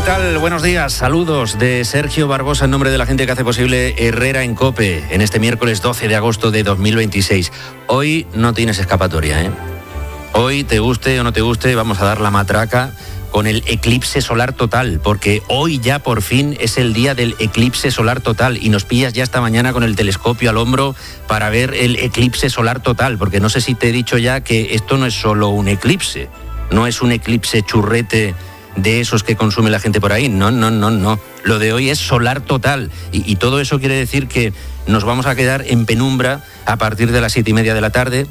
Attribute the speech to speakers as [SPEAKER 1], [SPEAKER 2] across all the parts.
[SPEAKER 1] tal? Buenos días, saludos de Sergio Barbosa en nombre de la gente que hace posible Herrera en COPE en este miércoles 12 de agosto de 2026. Hoy no tienes escapatoria, ¿eh? Hoy, te guste o no te guste, vamos a dar la matraca con el eclipse solar total, porque hoy ya por fin es el día del eclipse solar total y nos pillas ya esta mañana con el telescopio al hombro para ver el eclipse solar total, porque no sé si te he dicho ya que esto no es solo un eclipse, no es un eclipse churrete de esos que consume la gente por ahí, no. Lo de hoy es solar total y todo eso quiere decir que nos vamos a quedar en penumbra a partir de las 7:30 de la tarde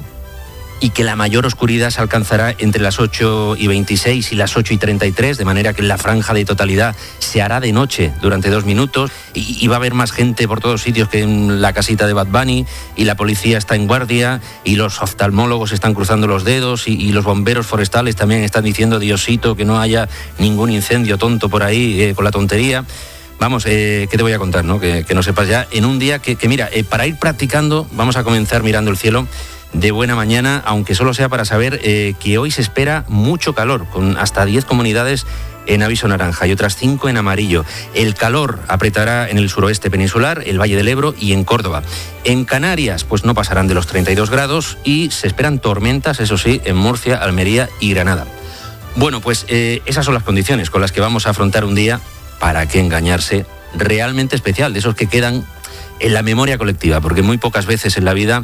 [SPEAKER 1] y que la mayor oscuridad se alcanzará entre las 8:26 y las 8:33, de manera que la franja de totalidad se hará de noche durante 2 minutos y va a haber más gente por todos sitios que en la casita de Bad Bunny, y la policía está en guardia y los oftalmólogos están cruzando los dedos y los bomberos forestales también están diciendo Diosito que no haya ningún incendio tonto por ahí con la tontería. Vamos, ¿qué te voy a contar, no? Que no sepas ya, en un día que mira, para ir practicando vamos a comenzar mirando el cielo de buena mañana, aunque solo sea para saber que hoy se espera mucho calor, con hasta 10 comunidades en aviso naranja y otras 5 en amarillo. El calor apretará en el suroeste peninsular, el Valle del Ebro y en Córdoba. En Canarias, pues no pasarán de los 32 grados y se esperan tormentas, eso sí, en Murcia, Almería y Granada. Bueno, pues esas son las condiciones con las que vamos a afrontar un día, para qué engañarse, realmente especial, de esos que quedan en la memoria colectiva, porque muy pocas veces en la vida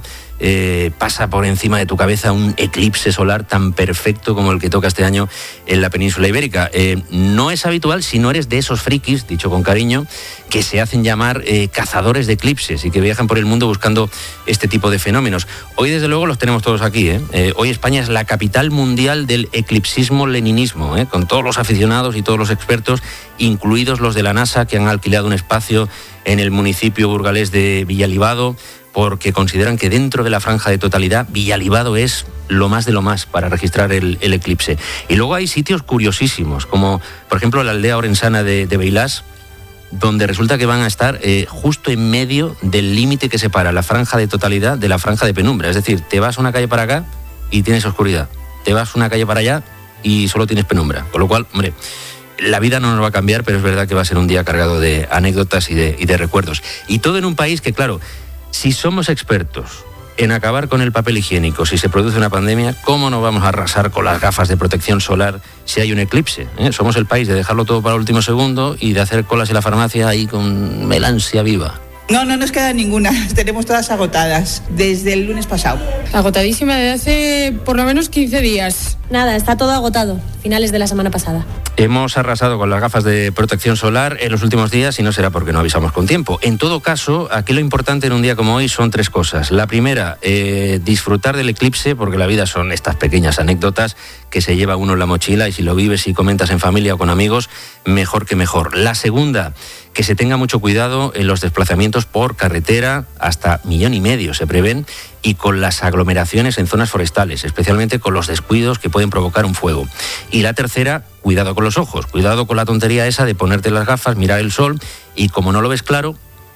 [SPEAKER 1] pasa por encima de tu cabeza un eclipse solar tan perfecto como el que toca este año en la península ibérica. No es habitual si no eres de esos frikis, dicho con cariño, que se hacen llamar cazadores de eclipses y que viajan por el mundo buscando este tipo de fenómenos. Hoy, desde luego, los tenemos todos aquí, ¿eh? Hoy España es la capital mundial del eclipsismo-leninismo, con todos los aficionados y todos los expertos, incluidos los de la NASA, que han alquilado un espacio en el municipio burgalés de Villalibado, porque consideran que dentro de la franja de totalidad Villalibado es lo más de lo más para registrar el eclipse. Y luego hay sitios curiosísimos, como por ejemplo la aldea orensana de Beilás, donde resulta que van a estar justo en medio del límite que separa la franja de totalidad de la franja de penumbra. Es decir, te vas una calle para acá y tienes oscuridad, te vas una calle para allá y solo tienes penumbra. Con lo cual, hombre, la vida no nos va a cambiar, pero es verdad que va a ser un día cargado de anécdotas y de recuerdos. Y todo en un país que, claro, si somos expertos en acabar con el papel higiénico, si se produce una pandemia, ¿cómo no vamos a arrasar con las gafas de protección solar si hay un eclipse? Somos el país de dejarlo todo para el último segundo y de hacer colas en la farmacia ahí con melancia viva.
[SPEAKER 2] No nos queda ninguna, tenemos todas agotadas desde el lunes pasado.
[SPEAKER 3] Agotadísima desde hace por lo menos 15 días.
[SPEAKER 4] Nada, está todo agotado, finales de la semana pasada.
[SPEAKER 1] Hemos arrasado con las gafas de protección solar en los últimos días y no será porque no avisamos con tiempo. En todo caso, aquí lo importante en un día como hoy son 3 cosas. La primera, disfrutar del eclipse, porque la vida son estas pequeñas anécdotas que se lleva uno en la mochila y si lo vives y comentas en familia o con amigos, mejor que mejor. La segunda, que se tenga mucho cuidado en los desplazamientos por carretera, hasta 1,5 millones se prevén, y con las aglomeraciones en zonas forestales, especialmente con los descuidos que pueden provocar un fuego. Y la tercera, cuidado con los ojos, cuidado con la tontería esa de ponerte las gafas, mirar el sol y como no lo ves claro,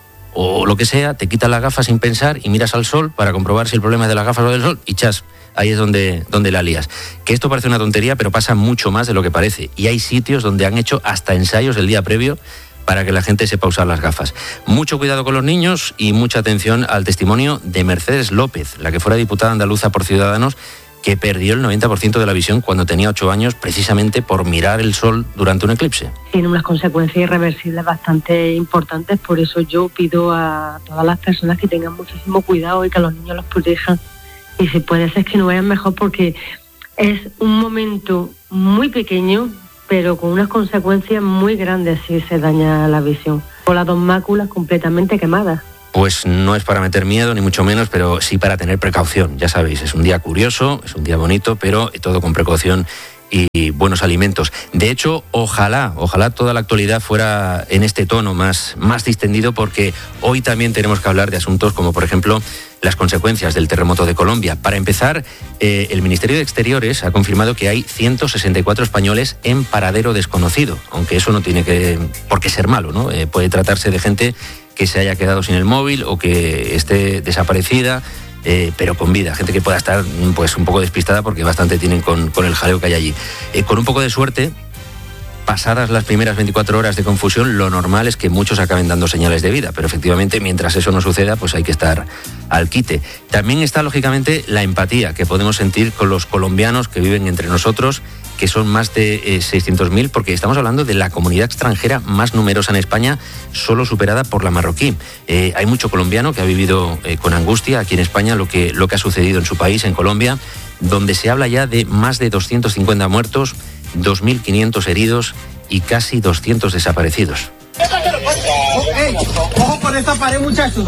[SPEAKER 1] o lo que sea, te quitas las gafas sin pensar y miras al sol para comprobar si el problema es de las gafas o del sol y chas, ahí es donde la lías. Que esto parece una tontería, pero pasa mucho más de lo que parece. Y hay sitios donde han hecho hasta ensayos el día previo para que la gente sepa usar las gafas. Mucho cuidado con los niños y mucha atención al testimonio de Mercedes López, la que fuera diputada andaluza por Ciudadanos, que perdió el 90% de la visión cuando tenía 8 años precisamente por mirar el sol durante un eclipse.
[SPEAKER 5] Tiene unas consecuencias irreversibles bastante importantes, por eso yo pido a todas las personas que tengan muchísimo cuidado y que a los niños los protejan. Y si puede ser que no vean mejor, porque es un momento muy pequeño, pero con unas consecuencias muy grandes si se daña la visión. Con las 2 máculas completamente quemadas.
[SPEAKER 1] Pues no es para meter miedo, ni mucho menos, pero sí para tener precaución. Ya sabéis, es un día curioso, es un día bonito, pero todo con precaución y buenos alimentos. De hecho, ojalá toda la actualidad fuera en este tono más distendido, porque hoy también tenemos que hablar de asuntos como, por ejemplo, las consecuencias del terremoto de Colombia. Para empezar, el Ministerio de Exteriores ha confirmado que hay 164 españoles en paradero desconocido, aunque eso no tiene por qué ser malo, ¿no? Puede tratarse de gente que se haya quedado sin el móvil o que esté desaparecida, pero con vida, gente que pueda estar pues un poco despistada porque bastante tienen con el jaleo que hay allí. Con un poco de suerte, pasadas las primeras 24 horas de confusión, lo normal es que muchos acaben dando señales de vida, pero efectivamente mientras eso no suceda, pues hay que estar al quite. También está lógicamente la empatía que podemos sentir con los colombianos que viven entre nosotros, que son más de 600.000, porque estamos hablando de la comunidad extranjera más numerosa en España, solo superada por la marroquí. Hay mucho colombiano que ha vivido con angustia aquí en España lo que ha sucedido en su país, en Colombia, donde se habla ya de más de 250 muertos, 2.500 heridos y casi 200 desaparecidos.
[SPEAKER 6] Ojo con esta pared, muchachos.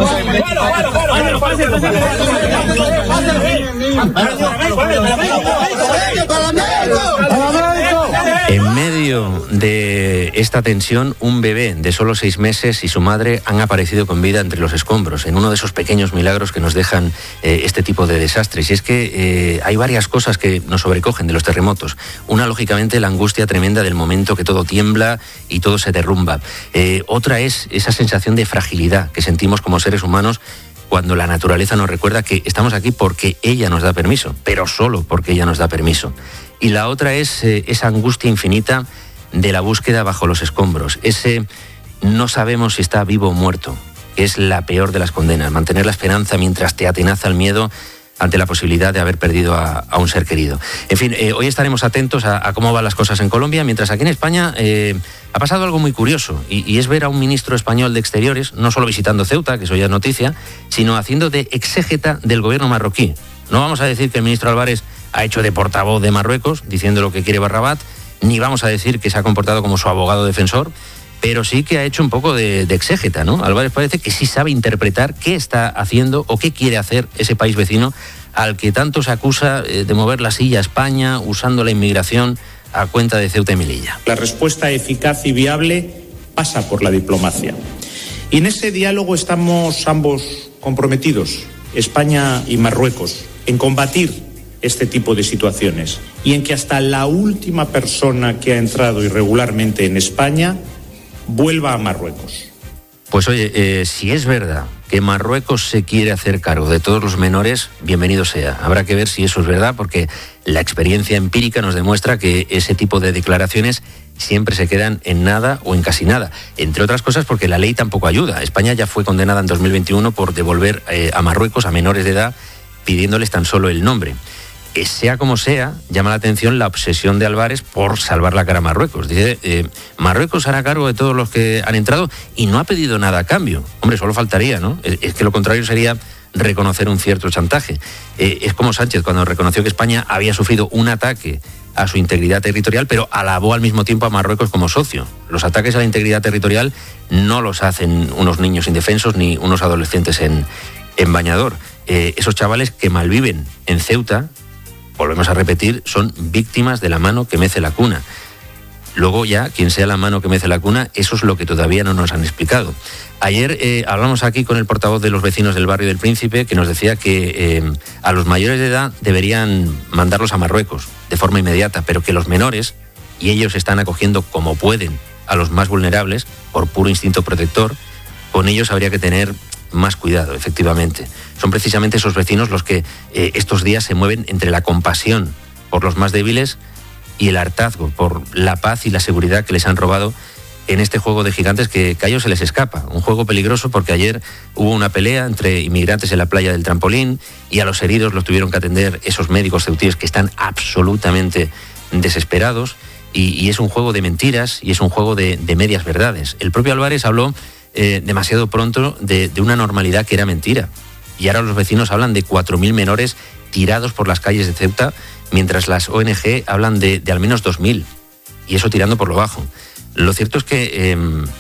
[SPEAKER 1] En medio de esta tensión, un bebé de solo 6 meses y su madre han aparecido con vida entre los escombros, en uno de esos pequeños milagros que nos dejan este tipo de desastres. Y es que hay varias cosas que nos sobrecogen de los terremotos. Una, lógicamente, la angustia tremenda del momento que todo tiembla y todo se derrumba. Otra es esa sensación de fragilidad que sentimos como seres humanos cuando la naturaleza nos recuerda que estamos aquí porque ella nos da permiso, pero solo porque ella nos da permiso. Y la otra es esa angustia infinita de la búsqueda bajo los escombros, ese no sabemos si está vivo o muerto, que es la peor de las condenas, mantener la esperanza mientras te atenaza el miedo ante la posibilidad de haber perdido a un ser querido. En fin, hoy estaremos atentos a cómo van las cosas en Colombia, mientras aquí en España ha pasado algo muy curioso, y es ver a un ministro español de Exteriores, no solo visitando Ceuta, que eso ya es noticia, sino haciendo de exégeta del gobierno marroquí. No vamos a decir que el ministro Álvarez ha hecho de portavoz de Marruecos, diciendo lo que quiere Barrabat, ni vamos a decir que se ha comportado como su abogado defensor, pero sí que ha hecho un poco de exégeta, ¿no? Álvarez parece que sí sabe interpretar qué está haciendo o qué quiere hacer ese país vecino al que tanto se acusa de mover la silla a España usando la inmigración a cuenta de Ceuta y Melilla.
[SPEAKER 7] La respuesta eficaz y viable pasa por la diplomacia. Y en ese diálogo estamos ambos comprometidos, España y Marruecos, en combatir este tipo de situaciones y en que hasta la última persona que ha entrado irregularmente en España vuelva a Marruecos.
[SPEAKER 1] Pues oye, si es verdad que Marruecos se quiere hacer cargo de todos los menores, bienvenido sea. Habrá que ver si eso es verdad, porque la experiencia empírica nos demuestra que ese tipo de declaraciones siempre se quedan en nada o en casi nada. Entre otras cosas porque la ley tampoco ayuda. España ya fue condenada en 2021 por devolver a Marruecos a menores de edad pidiéndoles tan solo el nombre. Sea como sea, llama la atención la obsesión de Álvarez por salvar la cara a Marruecos. Dice, Marruecos hará cargo de todos los que han entrado y no ha pedido nada a cambio. Hombre, solo faltaría, ¿no? Es que lo contrario sería reconocer un cierto chantaje. Es como Sánchez cuando reconoció que España había sufrido un ataque a su integridad territorial, pero alabó al mismo tiempo a Marruecos como socio. Los ataques a la integridad territorial no los hacen unos niños indefensos ni unos adolescentes en bañador. Esos chavales que malviven en Ceuta, volvemos a repetir, son víctimas de la mano que mece la cuna. Luego ya, quien sea la mano que mece la cuna, eso es lo que todavía no nos han explicado. Ayer hablamos aquí con el portavoz de los vecinos del barrio del Príncipe, que nos decía que a los mayores de edad deberían mandarlos a Marruecos de forma inmediata, pero que los menores, y ellos están acogiendo como pueden a los más vulnerables, por puro instinto protector, con ellos habría que tener más cuidado, efectivamente. Son precisamente esos vecinos los que estos días se mueven entre la compasión por los más débiles y el hartazgo por la paz y la seguridad que les han robado en este juego de gigantes que a ellos se les escapa. Un juego peligroso porque ayer hubo una pelea entre inmigrantes en la playa del Trampolín y a los heridos los tuvieron que atender esos médicos ceutíes que están absolutamente desesperados, y es un juego de mentiras y es un juego de medias verdades. El propio Álvarez habló demasiado pronto de una normalidad que era mentira. Y ahora los vecinos hablan de 4.000 menores tirados por las calles de Ceuta, mientras las ONG hablan de al menos 2.000. Y eso tirando por lo bajo. Lo cierto es que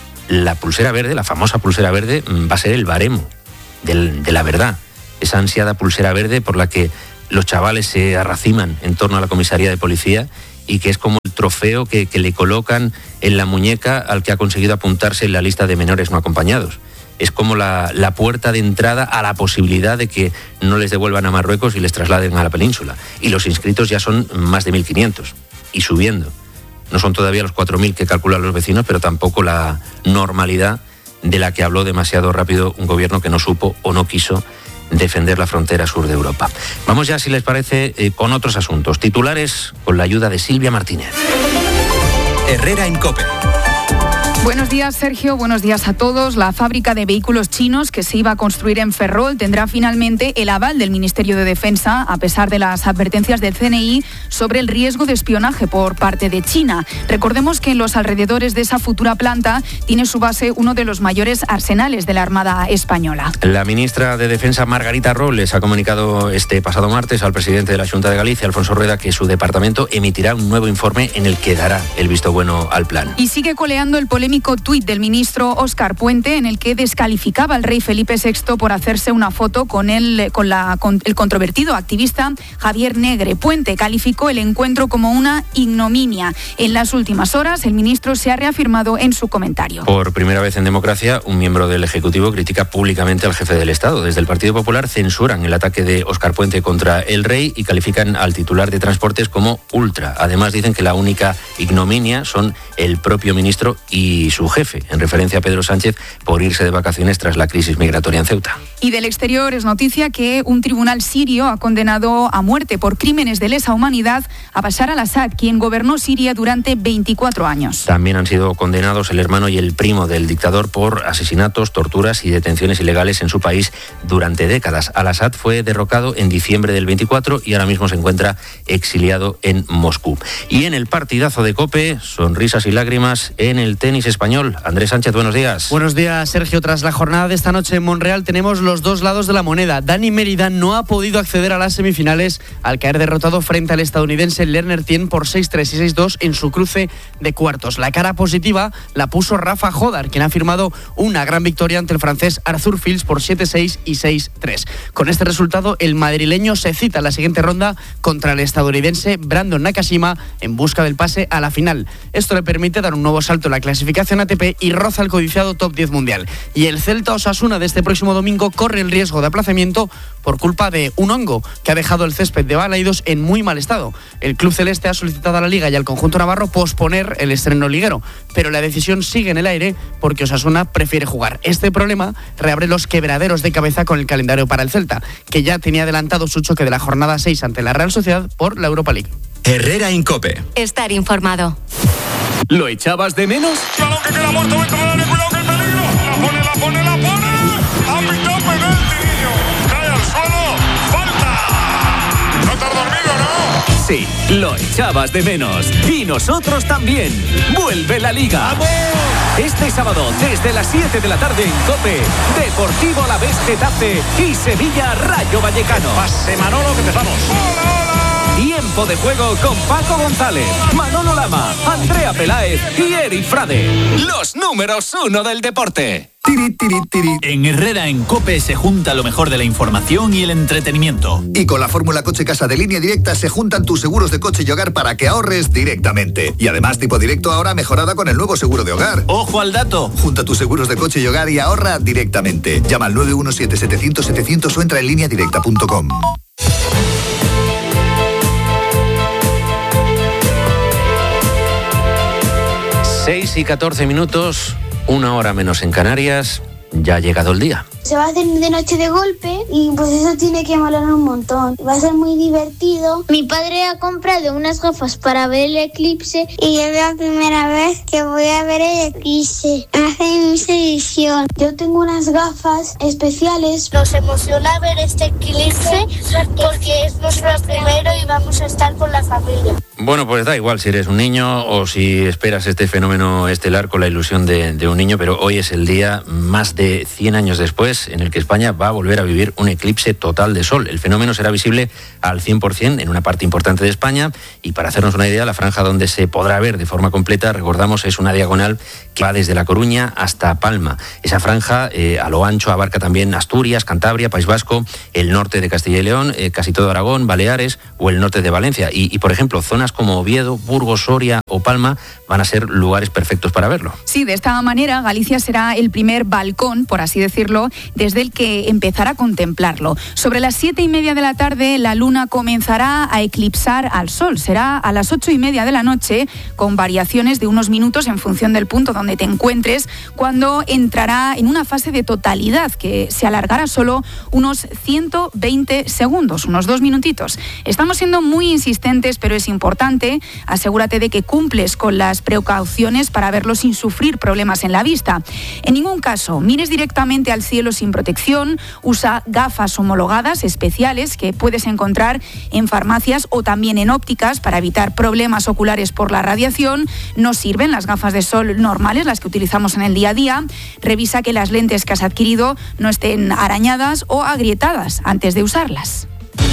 [SPEAKER 1] la pulsera verde, la famosa pulsera verde, va a ser el baremo de la verdad. Esa ansiada pulsera verde por la que los chavales se arraciman en torno a la comisaría de policía y que es como el trofeo que le colocan en la muñeca al que ha conseguido apuntarse en la lista de menores no acompañados. Es como la puerta de entrada a la posibilidad de que no les devuelvan a Marruecos y les trasladen a la península. Y los inscritos ya son más de 1.500 y subiendo. No son todavía los 4.000 que calculan los vecinos, pero tampoco la normalidad de la que habló demasiado rápido un gobierno que no supo o no quiso defender la frontera sur de Europa. Vamos ya, si les parece, con otros asuntos. Titulares con la ayuda de Silvia Martínez.
[SPEAKER 6] Herrera en COPE.
[SPEAKER 8] Buenos días, Sergio. Buenos días a todos. La fábrica de vehículos chinos que se iba a construir en Ferrol tendrá finalmente el aval del Ministerio de Defensa, a pesar de las advertencias del CNI sobre el riesgo de espionaje por parte de China. Recordemos que en los alrededores de esa futura planta tiene su base uno de los mayores arsenales de la Armada Española.
[SPEAKER 1] La ministra de Defensa, Margarita Robles, ha comunicado este pasado martes al presidente de la Xunta de Galicia, Alfonso Rueda, que su departamento emitirá un nuevo informe en el que dará el visto bueno al plan.
[SPEAKER 8] Y sigue coleando el polémico tuit del ministro Óscar Puente en el que descalificaba al rey Felipe VI por hacerse una foto con el controvertido activista Javier Negre. Puente calificó el encuentro como una ignominia. En las últimas horas, el ministro se ha reafirmado en su comentario.
[SPEAKER 1] Por primera vez en democracia, un miembro del Ejecutivo critica públicamente al jefe del Estado. Desde el Partido Popular censuran el ataque de Óscar Puente contra el rey y califican al titular de Transportes como ultra. Además, dicen que la única ignominia son el propio ministro y su jefe, en referencia a Pedro Sánchez por irse de vacaciones tras la crisis migratoria en Ceuta.
[SPEAKER 8] Y del exterior es noticia que un tribunal sirio ha condenado a muerte por crímenes de lesa humanidad a Bashar al-Assad, quien gobernó Siria durante 24 años.
[SPEAKER 1] También han sido condenados el hermano y el primo del dictador por asesinatos, torturas y detenciones ilegales en su país durante décadas. Al-Assad fue derrocado en diciembre del 24 y ahora mismo se encuentra exiliado en Moscú. Y en el partidazo de COPE, sonrisas y lágrimas en el tenis español. Andrés Sánchez, buenos días.
[SPEAKER 9] Buenos días, Sergio. Tras la jornada de esta noche en Monreal tenemos los dos lados de la moneda. Dani Mérida no ha podido acceder a las semifinales al caer derrotado frente al estadounidense Lerner Tien por 6-3 y 6-2 en su cruce de cuartos. La cara positiva la puso Rafa Jodar, quien ha firmado una gran victoria ante el francés Arthur Fils por 7-6 y 6-3. Con este resultado, el madrileño se cita en la siguiente ronda contra el estadounidense Brandon Nakashima en busca del pase a la final. Esto le permite dar un nuevo salto en la clasificación ATP y roza el codiciado top 10 mundial. Y el Celta Osasuna de este próximo domingo corre el riesgo de aplazamiento por culpa de un hongo que ha dejado el césped de Balaidos en muy mal estado. El club celeste ha solicitado a la Liga y al conjunto navarro posponer el estreno liguero, pero la decisión sigue en el aire porque Osasuna prefiere jugar. Este problema reabre los quebraderos de cabeza con el calendario para el Celta, que ya tenía adelantado su choque de la jornada 6 ante la Real Sociedad por la Europa League.
[SPEAKER 6] Herrera en COPE.
[SPEAKER 4] Estar informado.
[SPEAKER 6] ¿Lo echabas de menos?
[SPEAKER 10] Claro que queda muerto dentro del área, cuidado que el peligro. La pone. Ha pitado penalti, niño. Cae al suelo. ¡Falta! No te has dormido, ¿no?
[SPEAKER 6] Sí, lo echabas de menos. Y nosotros también. ¡Vuelve la Liga! ¡Vamos! Este sábado, desde las 7 de la tarde en COPE, Deportivo Alavés Getafe y Sevilla Rayo Vallecano.
[SPEAKER 10] Pase Manolo, que empezamos. ¡Hola!
[SPEAKER 6] Tiempo de juego con Paco González, Manolo Lama, Andrea Peláez y Eric Frade. Los números 1 del deporte.
[SPEAKER 11] En Herrera en COPE se junta lo mejor de la información y el entretenimiento.
[SPEAKER 12] Y con la fórmula Coche Casa de Línea Directa se juntan tus seguros de coche y hogar para que ahorres directamente. Y además tipo directo ahora mejorada con el nuevo seguro de hogar.
[SPEAKER 11] ¡Ojo al dato!
[SPEAKER 12] Junta tus seguros de coche y hogar y ahorra directamente. Llama al 917-700-700 o entra en lineadirecta.com.
[SPEAKER 1] 6 y 14 minutos, 1 hora menos en Canarias, ya ha llegado el día.
[SPEAKER 13] Se va a hacer de noche de golpe y pues eso tiene que molar un montón. Va a ser muy divertido. Mi padre ha comprado unas gafas para ver el eclipse y es la primera vez que voy a ver el eclipse. Hace mi edición. Yo tengo unas gafas especiales. Nos emociona ver este eclipse porque es nuestro primero y vamos a estar con la familia.
[SPEAKER 1] Bueno, pues da igual si eres un niño o si esperas este fenómeno estelar con la ilusión de un niño, pero hoy es el día, más de 100 años después, en el que España va a volver a vivir un eclipse total de sol. El fenómeno será visible al 100% en una parte importante de España y, para hacernos una idea, la franja donde se podrá ver de forma completa, recordamos, es una diagonal que va desde La Coruña hasta Palma. Esa franja a lo ancho abarca también Asturias, Cantabria, País Vasco, el norte de Castilla y León, casi todo Aragón, Baleares o el norte de Valencia. Y por ejemplo, zonas como Oviedo, Burgos, Soria o Palma van a ser lugares perfectos para verlo.
[SPEAKER 8] Sí, de esta manera Galicia será el primer balcón botón, por así decirlo, desde el que empezar a contemplarlo. Sobre las 7:30 de la tarde, la luna comenzará a eclipsar al sol. Será a las 8:30 de la noche, con variaciones de unos minutos en función del punto donde te encuentres, cuando entrará en una fase de totalidad que se alargará solo unos 120 segundos, unos 2 minutitos. Estamos siendo muy insistentes, pero es importante. Asegúrate de que cumples con las precauciones para verlo sin sufrir problemas en la vista. En ningún caso mires directamente al cielo sin protección. Usa gafas homologadas especiales que puedes encontrar en farmacias o también en ópticas para evitar problemas oculares por la radiación. No sirven las gafas de sol normales, las que utilizamos en el día a día. Revisa que las lentes que has adquirido no estén arañadas o agrietadas antes de usarlas.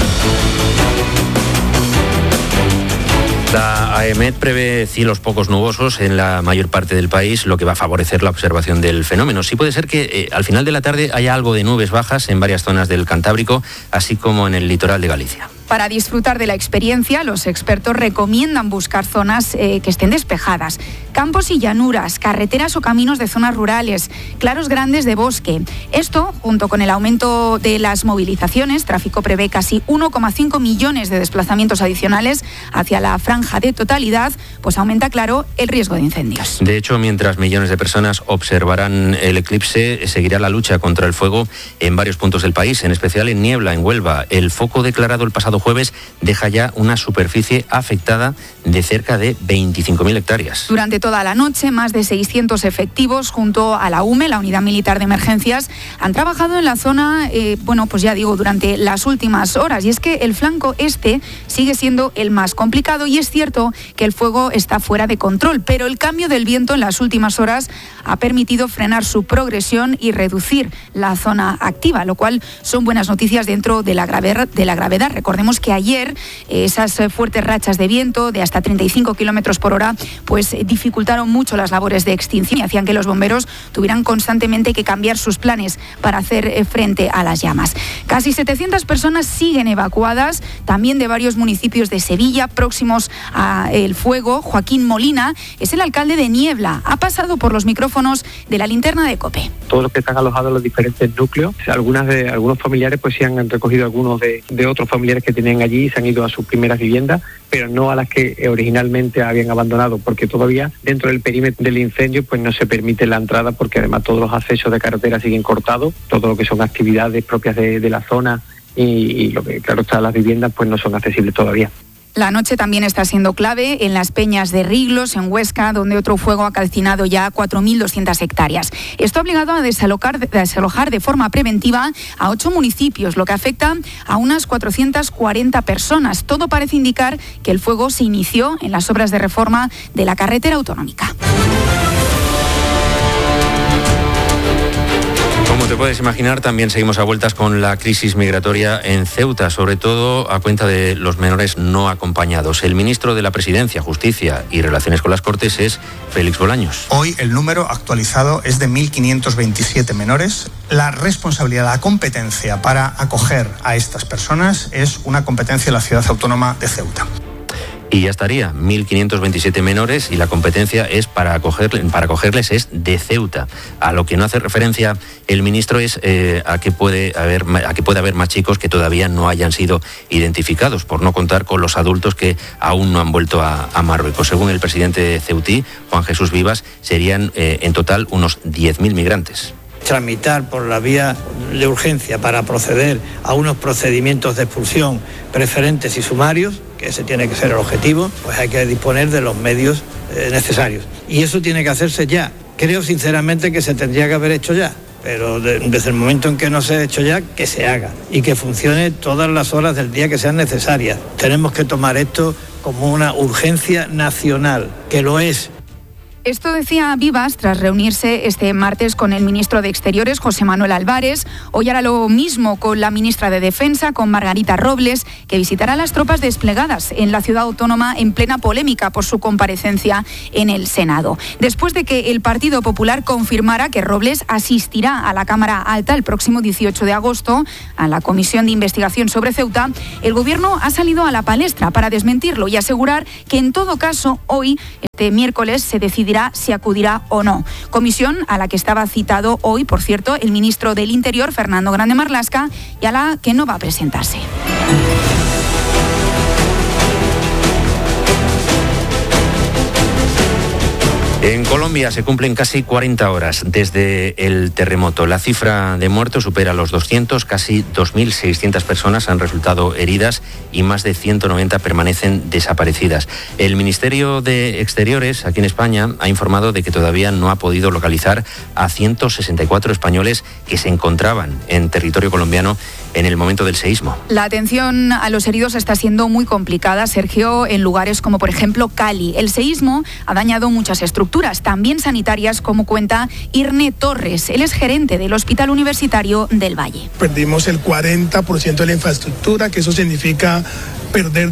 [SPEAKER 1] La AEMET prevé cielos pocos nubosos en la mayor parte del país, lo que va a favorecer la observación del fenómeno. Sí puede ser que al final de la tarde haya algo de nubes bajas en varias zonas del Cantábrico, así como en el litoral de Galicia.
[SPEAKER 8] Para disfrutar de la experiencia, los expertos recomiendan buscar zonas que estén despejadas. Campos y llanuras, carreteras o caminos de zonas rurales, claros grandes de bosque. Esto, junto con el aumento de las movilizaciones, tráfico prevé casi 1,5 millones de desplazamientos adicionales hacia la franja de totalidad, pues aumenta, claro, el riesgo de incendios.
[SPEAKER 1] De hecho, mientras millones de personas observarán el eclipse, seguirá la lucha contra el fuego en varios puntos del país, en especial en Niebla, en Huelva. El foco declarado el pasado jueves deja ya una superficie afectada de cerca de 25.000 hectáreas.
[SPEAKER 8] Durante toda la noche, más de 600 efectivos junto a la UME, la Unidad Militar de Emergencias, han trabajado en la zona, durante las últimas horas. Y es que el flanco este sigue siendo el más complicado y es cierto que el fuego está fuera de control, pero el cambio del viento en las últimas horas ha permitido frenar su progresión y reducir la zona activa, lo cual son buenas noticias dentro de la gravedad. Recordemos que ayer esas fuertes rachas de viento de hasta 35 kilómetros por hora pues dificultaron mucho las labores de extinción y hacían que los bomberos tuvieran constantemente que cambiar sus planes para hacer frente a las llamas. Casi 700 personas siguen evacuadas, también de varios municipios de Sevilla, próximos al fuego. Joaquín Molina es el alcalde de Niebla. Ha pasado por los micrófonos de la linterna de COPE.
[SPEAKER 14] Todos los que están alojados en los diferentes núcleos, algunos familiares pues sí han recogido algunos de otros familiares que tenían allí y se han ido a sus primeras viviendas, pero no a las que originalmente habían abandonado, porque todavía dentro del perímetro del incendio pues no se permite la entrada, porque además todos los accesos de carretera siguen cortados, todo lo que son actividades propias de la zona y lo que claro está, las viviendas pues no son accesibles todavía.
[SPEAKER 8] La noche también está siendo clave en las peñas de Riglos, en Huesca, donde otro fuego ha calcinado ya 4.200 hectáreas. Esto ha obligado a desalojar de forma preventiva a 8 municipios, lo que afecta a unas 440 personas. Todo parece indicar que el fuego se inició en las obras de reforma de la carretera autonómica.
[SPEAKER 1] Como te puedes imaginar, también seguimos a vueltas con la crisis migratoria en Ceuta, sobre todo a cuenta de los menores no acompañados. El ministro de la Presidencia, Justicia y Relaciones con las Cortes es Félix Bolaños.
[SPEAKER 15] Hoy el número actualizado es de 1.527 menores. La responsabilidad, la competencia para acoger a estas personas es una competencia de la Ciudad Autónoma de Ceuta.
[SPEAKER 1] Y ya estaría, 1.527 menores y la competencia es para acogerles es de Ceuta. A lo que no hace referencia el ministro es a que puede haber más chicos que todavía no hayan sido identificados, por no contar con los adultos que aún no han vuelto a Marruecos. Según el presidente ceutí, Juan Jesús Vivas, serían en total unos 10.000 migrantes.
[SPEAKER 16] Tramitar por la vía de urgencia para proceder a unos procedimientos de expulsión preferentes y sumarios, que ese tiene que ser el objetivo, pues hay que disponer de los medios necesarios. Y eso tiene que hacerse ya. Creo sinceramente que se tendría que haber hecho ya, pero desde el momento en que no se ha hecho ya, que se haga y que funcione todas las horas del día que sean necesarias. Tenemos que tomar esto como una urgencia nacional, que lo es.
[SPEAKER 8] Esto decía Vivas tras reunirse este martes con el ministro de Exteriores, José Manuel Álvarez. Hoy hará lo mismo con la ministra de Defensa, con Margarita Robles, que visitará las tropas desplegadas en la ciudad autónoma en plena polémica por su comparecencia en el Senado. Después de que el Partido Popular confirmara que Robles asistirá a la Cámara Alta el próximo 18 de agosto a la Comisión de Investigación sobre Ceuta, el Gobierno ha salido a la palestra para desmentirlo y asegurar que en todo caso hoy, este miércoles, se decidirá decidirá si acudirá o no. Comisión a la que estaba citado hoy, por cierto, el ministro del Interior, Fernando Grande Marlaska, y a la que no va a presentarse.
[SPEAKER 1] En Colombia se cumplen casi 40 horas desde el terremoto. La cifra de muertos supera los 200, casi 2.600 personas han resultado heridas y más de 190 permanecen desaparecidas. El Ministerio de Exteriores, aquí en España, ha informado de que todavía no ha podido localizar a 164 españoles que se encontraban en territorio colombiano en el momento del seísmo.
[SPEAKER 8] La atención a los heridos está siendo muy complicada, Sergio, en lugares como, por ejemplo, Cali. El seísmo ha dañado muchas estructuras, también sanitarias, como cuenta Irne Torres. Él es gerente del Hospital Universitario del Valle.
[SPEAKER 17] Perdimos el 40% de la infraestructura, que eso significa perder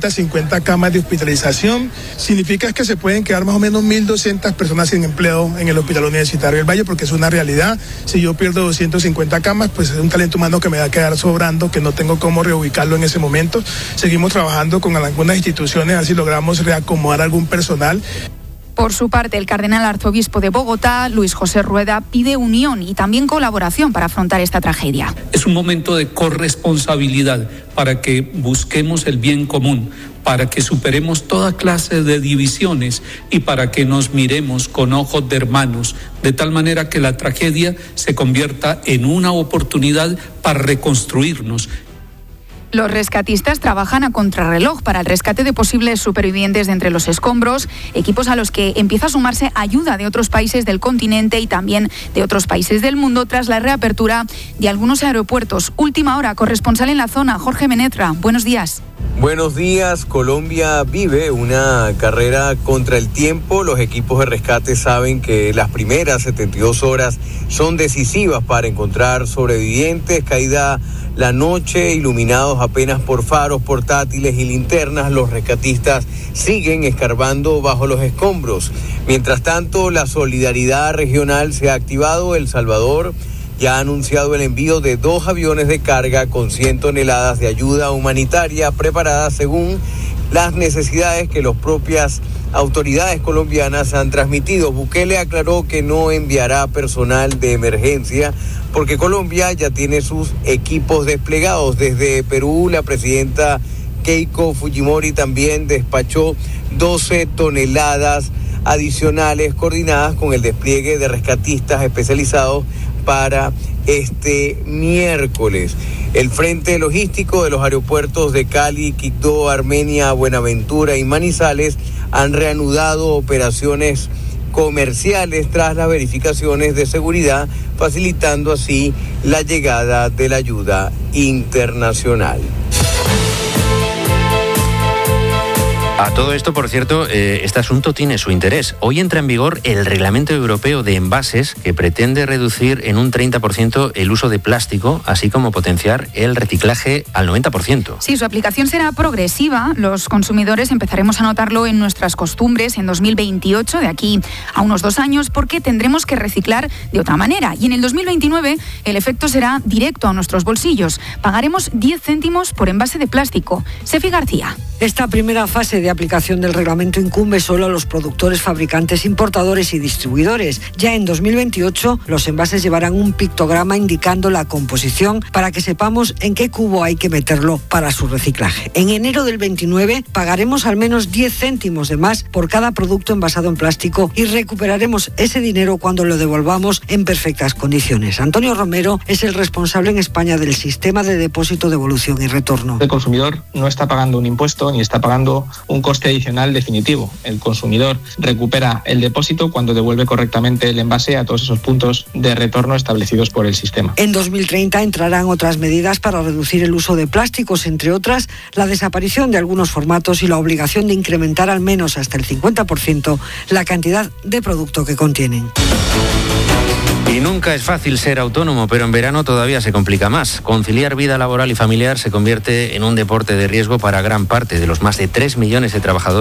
[SPEAKER 17] 250 camas de hospitalización. Significa que se pueden quedar más o menos 1.200 personas sin empleo en el Hospital Universitario del Valle, porque es una realidad. Si yo pierdo 250 camas, pues es un talento humano que me va a quedar sobrando, que no tengo cómo reubicarlo en ese momento. Seguimos trabajando con algunas instituciones, a ver si logramos reacomodar algún personal.
[SPEAKER 8] Por su parte, el cardenal arzobispo de Bogotá, Luis José Rueda, pide unión y también colaboración para afrontar esta tragedia.
[SPEAKER 18] Es un momento de corresponsabilidad para que busquemos el bien común, para que superemos toda clase de divisiones y para que nos miremos con ojos de hermanos, de tal manera que la tragedia se convierta en una oportunidad para reconstruirnos.
[SPEAKER 8] Los rescatistas trabajan a contrarreloj para el rescate de posibles supervivientes de entre los escombros, equipos a los que empieza a sumarse ayuda de otros países del continente y también de otros países del mundo tras la reapertura de algunos aeropuertos. Última hora, corresponsal en la zona, Jorge Menetra. Buenos días.
[SPEAKER 19] Buenos días. Colombia vive una carrera contra el tiempo. Los equipos de rescate saben que las primeras 72 horas son decisivas para encontrar sobrevivientes. Caída la noche, iluminados apenas por faros portátiles y linternas, los rescatistas siguen escarbando bajo los escombros. Mientras tanto, la solidaridad regional se ha activado. El Salvador ya ha anunciado el envío de 2 aviones de carga con 100 toneladas de ayuda humanitaria preparadas según las necesidades que las propias autoridades colombianas han transmitido. Bukele aclaró que no enviará personal de emergencia porque Colombia ya tiene sus equipos desplegados. Desde Perú, la presidenta Keiko Fujimori también despachó 12 toneladas adicionales coordinadas con el despliegue de rescatistas especializados para este miércoles. El frente logístico de los aeropuertos de Cali, Quibdó, Armenia, Buenaventura y Manizales han reanudado operaciones comerciales tras las verificaciones de seguridad, facilitando así la llegada de la ayuda internacional.
[SPEAKER 1] A todo esto, por cierto, este asunto tiene su interés. Hoy entra en vigor el Reglamento Europeo de Envases, que pretende reducir en un 30% el uso de plástico, así como potenciar el reciclaje al 90%.
[SPEAKER 8] Sí, su aplicación será progresiva. Los consumidores empezaremos a notarlo en nuestras costumbres en 2028, de aquí a unos 2 años, porque tendremos que reciclar de otra manera. Y en el 2029 el efecto será directo a nuestros bolsillos. Pagaremos 10 céntimos por envase de plástico. Sefi García.
[SPEAKER 20] Esta primera fase de aplicación del reglamento incumbe solo a los productores, fabricantes, importadores y distribuidores. Ya en 2028 los envases llevarán un pictograma indicando la composición para que sepamos en qué cubo hay que meterlo para su reciclaje. En enero del 29 pagaremos al menos 10 céntimos de más por cada producto envasado en plástico y recuperaremos ese dinero cuando lo devolvamos en perfectas condiciones. Antonio Romero es el responsable en España del sistema de depósito, devolución y retorno.
[SPEAKER 21] El consumidor no está pagando un impuesto ni está pagando un coste adicional definitivo. El consumidor recupera el depósito cuando devuelve correctamente el envase a todos esos puntos de retorno establecidos por el sistema.
[SPEAKER 20] En 2030 entrarán otras medidas para reducir el uso de plásticos, entre otras la desaparición de algunos formatos y la obligación de incrementar al menos hasta el 50% la cantidad de producto que contienen.
[SPEAKER 1] Y nunca es fácil ser autónomo, pero en verano todavía se complica más. Conciliar vida laboral y familiar se convierte en un deporte de riesgo para gran parte de los más de 3 millones de trabajadores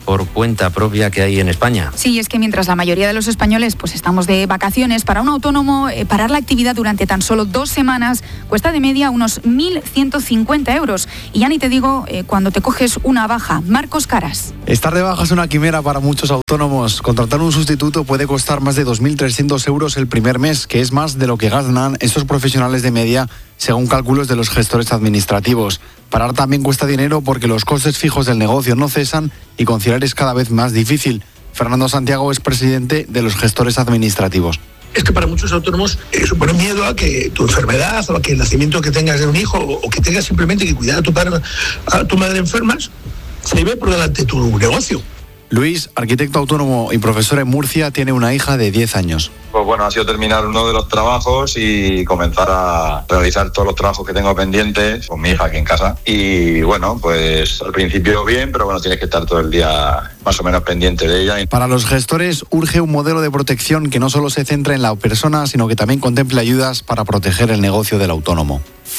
[SPEAKER 1] por cuenta propia que hay en España.
[SPEAKER 8] Sí, es que mientras la mayoría de los españoles pues estamos de vacaciones, para un autónomo parar la actividad durante tan solo 2 semanas cuesta de media unos 1.150 euros. Y ya ni te digo cuando te coges una baja. Marcos Caras.
[SPEAKER 2] Estar de baja es una quimera para muchos autónomos. Contratar un sustituto puede costar más de 2.300 euros el primer mes, que es más de lo que ganan estos profesionales de media, según cálculos de los gestores administrativos. Parar también cuesta dinero porque los costes fijos del negocio no cesan y conciliar es cada vez más difícil. Fernando Santiago es presidente de los gestores administrativos.
[SPEAKER 22] Es que para muchos autónomos supone miedo a que tu enfermedad o a que el nacimiento que tengas de un hijo o que tengas simplemente que cuidar a tu madre enfermas se lleve por delante tu negocio.
[SPEAKER 2] Luis, arquitecto autónomo y profesor en Murcia, tiene una hija de 10 años.
[SPEAKER 23] Pues bueno, ha sido terminar uno de los trabajos y comenzar a realizar todos los trabajos que tengo pendientes con mi hija aquí en casa. Y bueno, pues al principio bien, pero bueno, tienes que estar todo el día más o menos pendiente de ella.
[SPEAKER 2] Para los gestores urge un modelo de protección que no solo se centre en la persona, sino que también contemple ayudas para proteger el negocio del autónomo.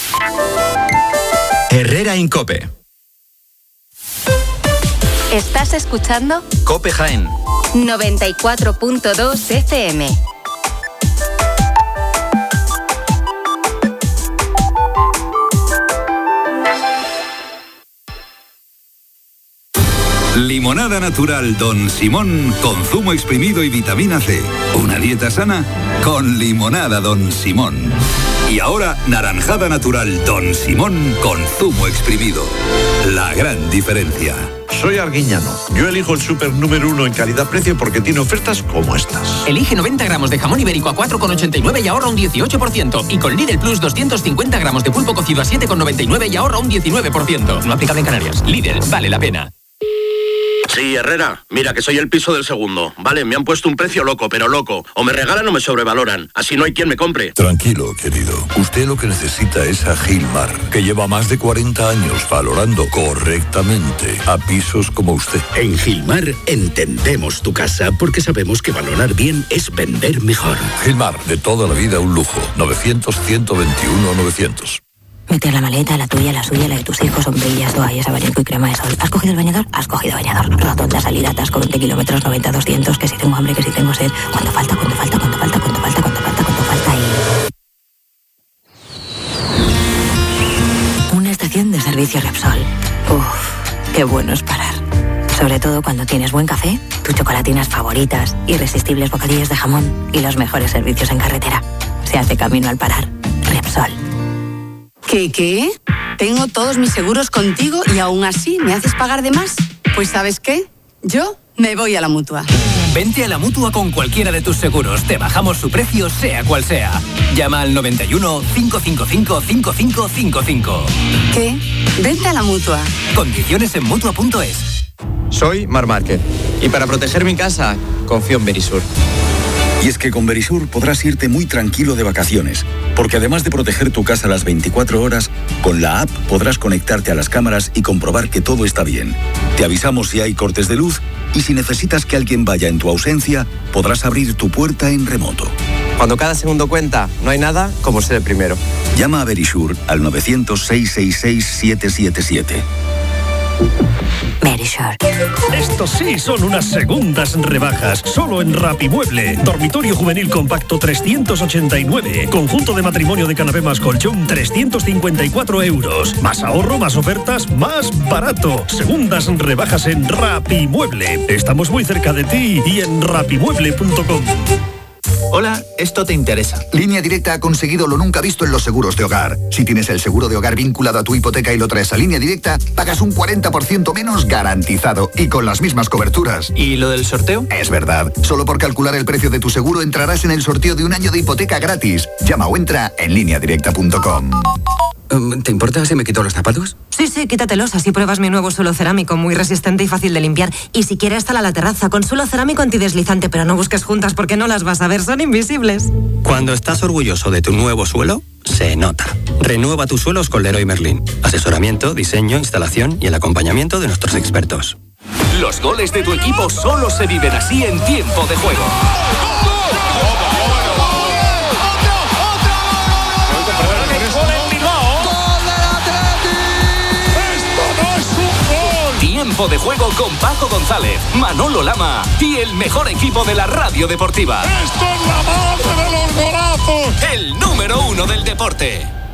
[SPEAKER 24] Herrera en COPE.
[SPEAKER 25] ¿Estás escuchando?
[SPEAKER 24] COPE Jaén
[SPEAKER 25] 94.2 FM.
[SPEAKER 26] Limonada natural Don Simón con zumo exprimido y vitamina C. Una dieta sana con limonada Don Simón. Y ahora naranjada natural Don Simón con zumo exprimido. La gran diferencia.
[SPEAKER 27] Soy Arguiñano. Yo elijo el súper número 1 en calidad-precio porque tiene ofertas como estas.
[SPEAKER 28] Elige 90 gramos de jamón ibérico a 4,89 y ahorra un 18%. Y con Lidl Plus 250 gramos de pulpo cocido a 7,99 y ahorra un 19%. No aplicable en Canarias. Lidl, vale la pena.
[SPEAKER 29] Sí, Herrera, mira que soy el piso del segundo. Vale, me han puesto un precio loco, pero loco. O me regalan o me sobrevaloran. Así no hay quien me compre.
[SPEAKER 30] Tranquilo, querido. Usted lo que necesita es a Gilmar, que lleva más de 40 años valorando correctamente a pisos como usted.
[SPEAKER 31] En Gilmar entendemos tu casa porque sabemos que valorar bien es vender mejor.
[SPEAKER 30] Gilmar, de toda la vida un lujo. 900-121-900.
[SPEAKER 32] Meter la maleta, la tuya, la suya, la de tus hijos, sombrillas, toallas, abanico y crema de sol. ¿Has cogido el bañador? Has cogido bañador. Rotonda, salida, atasco, 20 kilómetros, 90-200, que si tengo hambre, que si tengo sed. ¿Cuánto falta y... Una estación de servicio Repsol. Uff, qué bueno es parar. Sobre todo cuando tienes buen café, tus chocolatinas favoritas, irresistibles bocadillos de jamón y los mejores servicios en carretera. Se hace camino al parar. Repsol.
[SPEAKER 33] ¿Qué? Tengo todos mis seguros contigo y aún así me haces pagar de más. Pues ¿sabes qué? Yo me voy a la Mutua.
[SPEAKER 6] Vente a la Mutua con cualquiera de tus seguros. Te bajamos su precio, sea cual sea. Llama al 91 555 5555.
[SPEAKER 33] ¿Qué? Vente a la Mutua.
[SPEAKER 6] Condiciones en Mutua.es.
[SPEAKER 34] Soy Mar Márquez y para proteger mi casa confío en Verisur.
[SPEAKER 35] Y es que con Verisur podrás irte muy tranquilo de vacaciones, porque además de proteger tu casa las 24 horas, con la app podrás conectarte a las cámaras y comprobar que todo está bien. Te avisamos si hay cortes de luz y si necesitas que alguien vaya en tu ausencia, podrás abrir tu puerta en remoto.
[SPEAKER 34] Cuando cada segundo cuenta, no hay nada como ser el primero.
[SPEAKER 35] Llama a Verisur al 900-666-777.
[SPEAKER 32] Verisur.
[SPEAKER 36] Estos sí son unas segundas rebajas, solo en Rapimueble. Dormitorio juvenil compacto 389. Conjunto de matrimonio de canapé más colchón 354 euros. Más ahorro, más ofertas, más barato. Segundas rebajas en Rapimueble. Estamos muy cerca de ti y en rapimueble.com.
[SPEAKER 24] Hola, esto te interesa.
[SPEAKER 12] Línea Directa ha conseguido lo nunca visto en los seguros de hogar. Si tienes el seguro de hogar vinculado a tu hipoteca y lo traes a Línea Directa, pagas un 40% menos garantizado y con las mismas coberturas.
[SPEAKER 24] ¿Y lo del sorteo?
[SPEAKER 12] Es verdad. Solo por calcular el precio de tu seguro entrarás en el sorteo de un año de hipoteca gratis. Llama o entra en lineadirecta.com.
[SPEAKER 24] ¿Te importa si me quito los zapatos?
[SPEAKER 37] Sí, quítatelos, así pruebas mi nuevo suelo cerámico, muy resistente y fácil de limpiar. Y si quieres, está a la terraza, con suelo cerámico antideslizante, pero no busques juntas porque no las vas a ver, son invisibles.
[SPEAKER 24] Cuando estás orgulloso de tu nuevo suelo, se nota. Renueva tus suelos con Leroy Merlin. Asesoramiento, diseño, instalación y el acompañamiento de nuestros expertos.
[SPEAKER 6] Los goles de tu equipo solo se viven así en tiempo de juego. Tiempo de juego con Paco González, Manolo Lama y el mejor equipo de la radio deportiva.
[SPEAKER 1] ¡Esto es la madre de los golazos!
[SPEAKER 6] El número 1 del deporte.